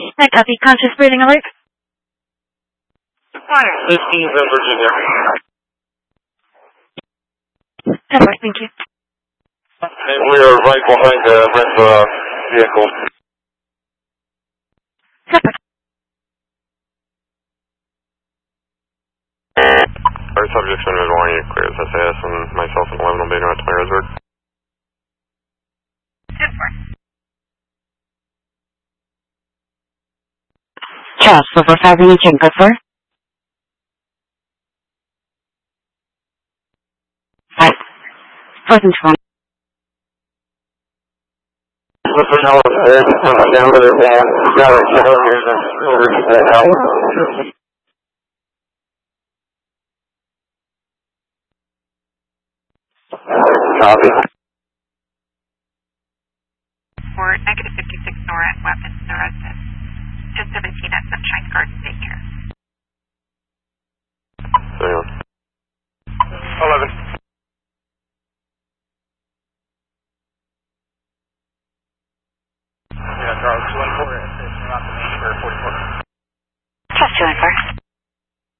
I copy. Conscious breathing alert. Fire. 15 in Virginia. Pepper, thank you. And we are right behind the red vehicle. Pepper. Our subject's been warning you clears SAS and myself and 11 will be around 20 Roseburg. 10-4. Charles, for 4,000 check, go for. 5. 4,000. Copy. For negative